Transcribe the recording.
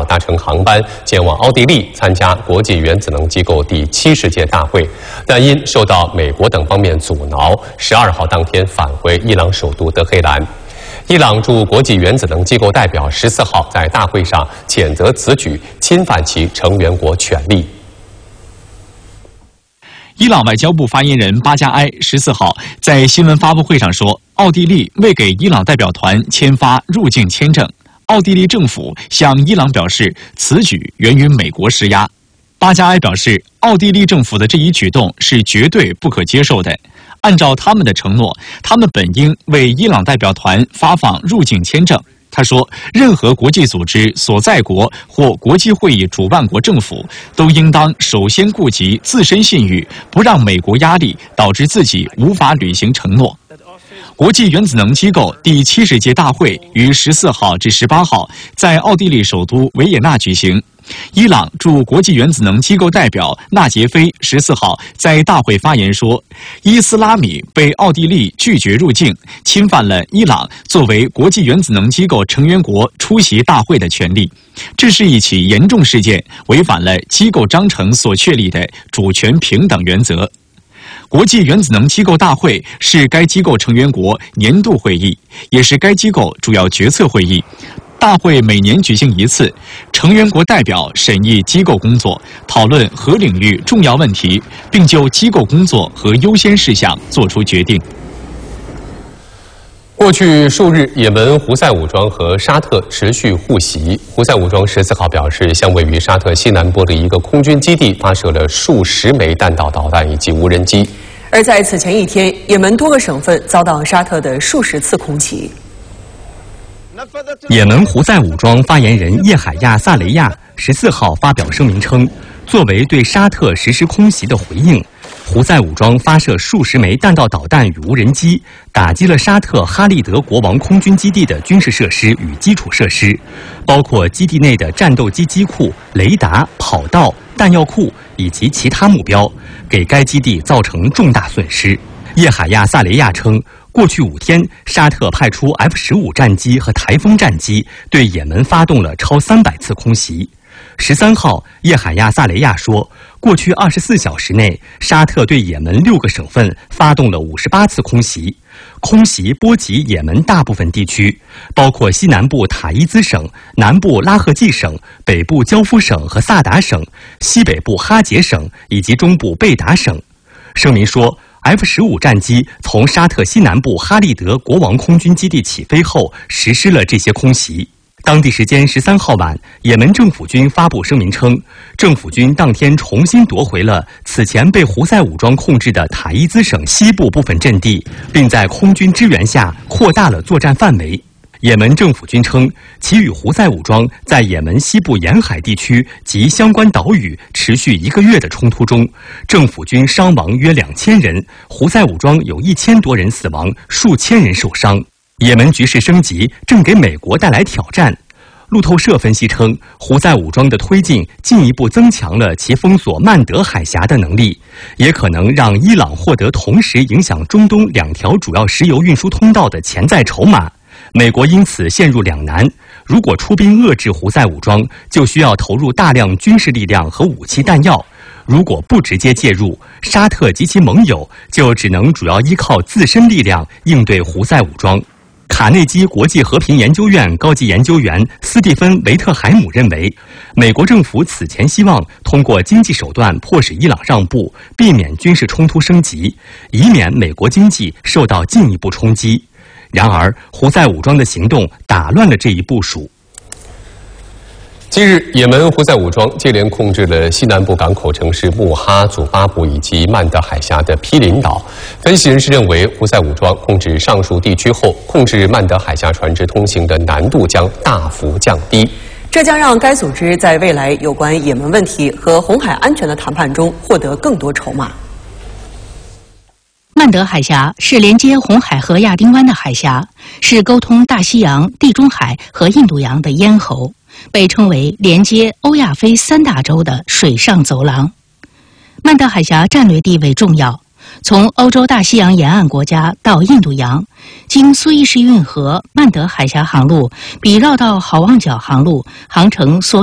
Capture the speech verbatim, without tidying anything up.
搭乘航班前往奥地利参加国际原子能机构第七十届大会，但因受到美国等方面阻挠，十二号当天返回伊朗首都德黑兰。伊朗驻国际原子能机构代表十四号在大会上谴责此举侵犯其成员国权利。 伊朗外交部发言人巴加埃十四号在新闻发布会上说，奥地利未给伊朗代表团签发入境签证。奥地利政府向伊朗表示，此举源于美国施压。巴加埃表示，奥地利政府的这一举动是绝对不可接受的。按照他们的承诺，他们本应为伊朗代表团发放入境签证。他说，任何国际组织所在国或国际会议主办国政府都应当首先顾及自身信誉，不让美国压力导致自己无法履行承诺。国际原子能机构第七十届大会于十四号至十八号在奥地利首都维也纳举行。伊朗驻国际原子能机构代表纳杰菲十四号在大会发言说，伊斯拉米被奥地利拒绝入境，侵犯了伊朗作为国际原子能机构成员国出席大会的权利。这是一起严重事件，违反了机构章程所确立的主权平等原则。国际原子能机构大会是该机构成员国年度会议，也是该机构主要决策会议。大会每年举行一次，成员国代表审议机构工作，讨论核领域重要问题，并就机构工作和优先事项作出决定。 过去数日，也门胡塞武装和沙特持续互袭。胡塞武装十四号表示，向位于沙特西南部的一个空军基地发射了数十枚弹道导弹以及无人机。 而在此前一天，也门多个省份遭到沙特的数十次空袭。 也门胡塞武装发言人叶海亚·萨雷亚十四号发表声明称，作为对沙特实施空袭的回应，胡塞武装发射数十枚弹道导弹与无人机，打击了沙特哈利德国王空军基地的军事设施与基础设施，包括基地内的战斗机机库、雷达、跑道、弹药库以及其他目标，给该基地造成重大损失。叶海亚·萨雷亚称，过去五天，沙特派出 F 十五 战机和台风战机对也门发动了超三百次空袭。十三号，叶海亚·萨雷亚说，过去二十四小时内，沙特对也门六个省份发动了五十八次空袭，空袭波及也门大部分地区，包括西南部塔伊兹省、南部拉赫季省、北部焦夫省和萨达省、西北部哈杰省以及中部贝达省。声明说，F 十五 战机从沙特西南部哈利德国王空军基地起飞后，实施了这些空袭。当地时间十三号晚，也门政府军发布声明称，政府军当天重新夺回了此前被胡塞武装控制的塔伊兹省西部部分阵地，并在空军支援下扩大了作战范围。也门政府军称，其与胡塞武装在也门西部沿海地区及相关岛屿持续一个月的冲突中，政府军伤亡约两千人，胡塞武装有一千多人死亡，数千人受伤。也门局势升级正给美国带来挑战。路透社分析称，胡塞武装的推进进一步增强了其封锁曼德海峡的能力，也可能让伊朗获得同时影响中东两条主要石油运输通道的潜在筹码。美国因此陷入两难，如果出兵遏制胡塞武装，就需要投入大量军事力量和武器弹药；如果不直接介入，沙特及其盟友就只能主要依靠自身力量应对胡塞武装。卡内基国际和平研究院高级研究员斯蒂芬·维特海姆认为，美国政府此前希望通过经济手段迫使伊朗让步，避免军事冲突升级，以免美国经济受到进一步冲击。然而，胡塞武装的行动打乱了这一部署。 今日，也门胡塞武装接连控制了西南部港口城市穆哈祖巴布以及曼德海峡的毗邻岛。分析人士认为，胡塞武装控制上述地区后，控制曼德海峡船只通行的难度将大幅降低。 这将让该组织在未来有关也门问题和红海安全的谈判中获得更多筹码。 曼德海峡是连接红海和亚丁湾的海峡，是沟通大西洋、地中海和印度洋的咽喉，被称为连接欧亚非三大洲的水上走廊。曼德海峡战略地位重要，从欧洲大西洋沿岸国家到印度洋，经苏伊士运河曼德海峡航路比绕道好望角航路航程缩